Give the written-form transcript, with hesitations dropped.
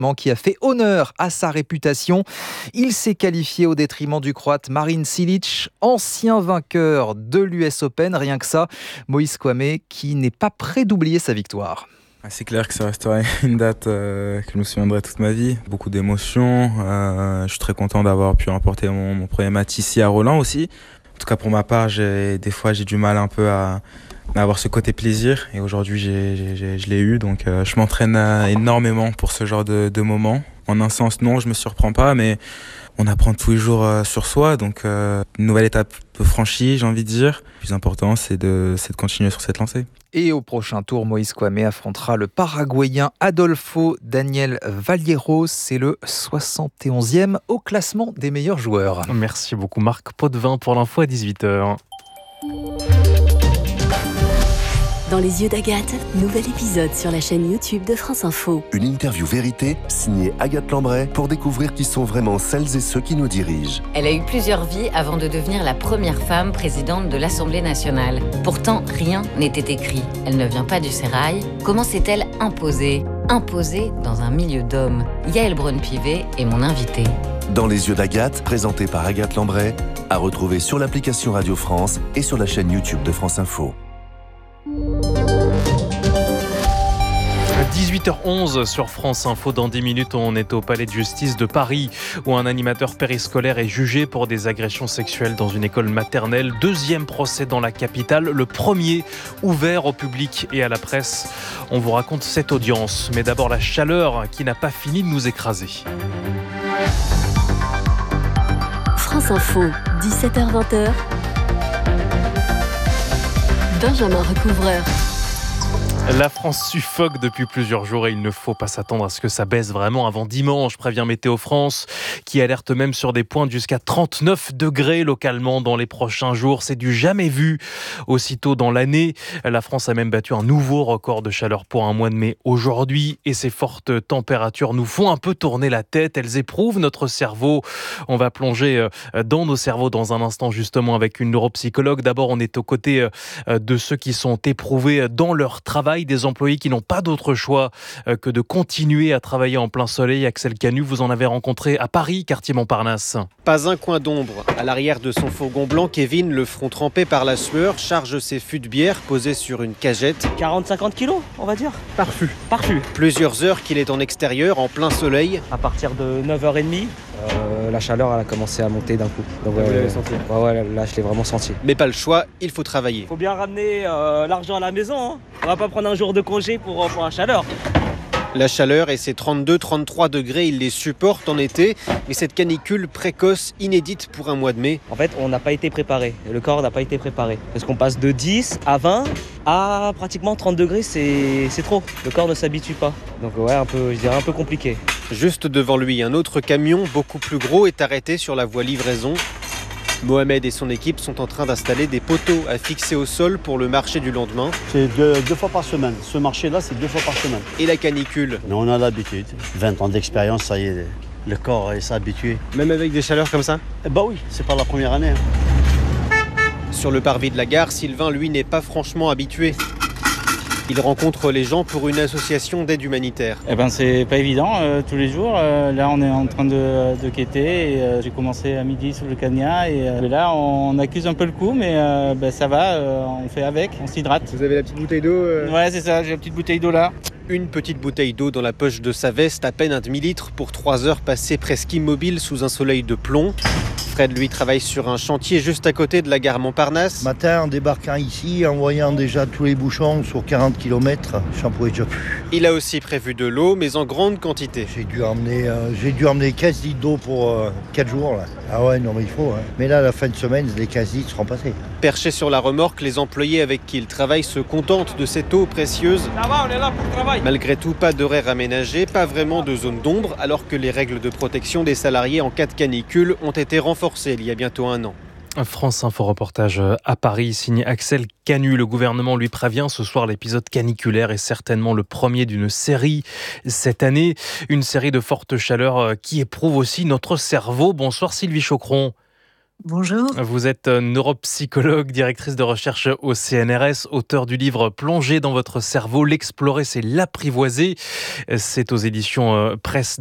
qui a fait honneur à sa réputation. Il s'est qualifié au détriment du Croate Marin Cilic, ancien vainqueur de l'US Open. Rien que ça, Moïse Kouamé qui n'est pas prêt d'oublier sa victoire. C'est clair que ça restera une date que je me souviendrai toute ma vie. Beaucoup d'émotions. Je suis très content d'avoir pu remporter mon premier match ici à Roland aussi. En tout cas pour ma part, des fois j'ai du mal un peu à avoir ce côté plaisir. Et aujourd'hui je l'ai eu. Donc je m'entraîne énormément pour ce genre de moments. En un sens, non, je me surprends pas, mais on apprend tous les jours sur soi. Donc une nouvelle étape franchie, j'ai envie de dire. Le plus important, c'est de continuer sur cette lancée. Et au prochain tour, Moïse Kouamé affrontera le Paraguayen Adolfo Daniel Valieros. C'est le 71e au classement des meilleurs joueurs. Merci beaucoup Marc Potvin pour l'info à 18h. Dans les yeux d'Agathe, nouvel épisode sur la chaîne YouTube de France Info. Une interview vérité signée Agathe Lambray pour découvrir qui sont vraiment celles et ceux qui nous dirigent. Elle a eu plusieurs vies avant de devenir la première femme présidente de l'Assemblée nationale. Pourtant, rien n'était écrit. Elle ne vient pas du sérail. Comment s'est-elle imposée dans un milieu d'hommes? Yaël Braun-Pivet est mon invitée. Dans les yeux d'Agathe, présenté par Agathe Lambray, à retrouver sur l'application Radio France et sur la chaîne YouTube de France Info. 18h11 sur France Info. Dans 10 minutes, on est au Palais de Justice de Paris où un animateur périscolaire est jugé pour des agressions sexuelles dans une école maternelle. Deuxième procès dans la capitale, le premier ouvert au public et à la presse. On vous raconte cette audience, mais d'abord la chaleur qui n'a pas fini de nous écraser. France Info, 17h-20h. Benjamin Recouvreur. La France suffoque depuis plusieurs jours et il ne faut pas s'attendre à ce que ça baisse vraiment avant dimanche, prévient Météo France, qui alerte même sur des pointes jusqu'à 39 degrés localement dans les prochains jours. C'est du jamais vu aussitôt dans l'année. La France a même battu un nouveau record de chaleur pour un mois de mai aujourd'hui et ces fortes températures nous font un peu tourner la tête. Elles éprouvent notre cerveau. On va plonger dans nos cerveaux dans un instant justement avec une neuropsychologue. D'abord, on est aux côtés de ceux qui sont éprouvés dans leur travail, des employés qui n'ont pas d'autre choix que de continuer à travailler en plein soleil. Axel Canu, vous en avez rencontré à Paris, quartier Montparnasse. Pas un coin d'ombre. À l'arrière de son fourgon blanc, Kevin, le front trempé par la sueur, charge ses fûts de bière posés sur une cagette. 40-50 kilos, on va dire. Par fût. Plusieurs heures qu'il est en extérieur, en plein soleil. À partir de 9h30, la chaleur elle a commencé à monter d'un coup. Donc, vous l'avez senti? Ouais, là je l'ai vraiment senti. Mais pas le choix, il faut travailler. Faut bien ramener l'argent à la maison. Hein. On va pas prendre un jour de congé pour la chaleur. La chaleur et ses 32-33 degrés, il les supporte en été. Mais cette canicule précoce, inédite pour un mois de mai. En fait, on n'a pas été préparé. Le corps n'a pas été préparé. Parce qu'on passe de 10 à 20 à pratiquement 30 degrés, c'est trop. Le corps ne s'habitue pas. Donc ouais, je dirais un peu compliqué. Juste devant lui, un autre camion, beaucoup plus gros, est arrêté sur la voie livraison. Mohamed et son équipe sont en train d'installer des poteaux à fixer au sol pour le marché du lendemain. C'est deux fois par semaine. Ce marché-là, c'est 2 fois par semaine. Et la canicule? Mais on a l'habitude. 20 ans d'expérience, ça y est, le corps s'est habitué. Même avec des chaleurs comme ça? Bah oui, c'est pas la première année. Sur le parvis de la gare, Sylvain, lui, n'est pas franchement habitué. Il rencontre les gens pour une association d'aide humanitaire. C'est pas évident tous les jours. Là, on est en train de quêter. Et, j'ai commencé à midi sur le Cagna. Et là, on accuse un peu le coup, mais ça va. On fait avec, on s'hydrate. Vous avez la petite bouteille d'eau Ouais, c'est ça. J'ai la petite bouteille d'eau là. Une petite bouteille d'eau dans la poche de sa veste, à peine un demi-litre pour 3 heures passées presque immobiles sous un soleil de plomb. Fred, lui, travaille sur un chantier juste à côté de la gare Montparnasse. Ce matin, en débarquant ici, en voyant déjà tous les bouchons sur 40 km, j'en pouvais déjà plus. Il a aussi prévu de l'eau, mais en grande quantité. J'ai dû emmener 15 litres d'eau pour 4 jours. Là. Ah ouais, non mais il faut. Hein. Mais là, à la fin de semaine, les 15 litres seront passés. Perchés sur la remorque, les employés avec qui il travaille se contentent de cette eau précieuse. Ça va, on est là pour le travail. Malgré tout, pas d'horaire aménagé, pas vraiment de zone d'ombre, alors que les règles de protection des salariés en cas de canicule ont été renforcées il y a bientôt 1 an. France Info reportage à Paris, signé Axel Canu. Le gouvernement lui prévient, ce soir l'épisode caniculaire est certainement le premier d'une série cette année. Une série de fortes chaleurs qui éprouve aussi notre cerveau. Bonsoir Sylvie Choqueron. Bonjour. Vous êtes neuropsychologue, directrice de recherche au CNRS, auteur du livre Plonger dans votre cerveau, l'explorer, c'est l'apprivoiser. C'est aux éditions Presse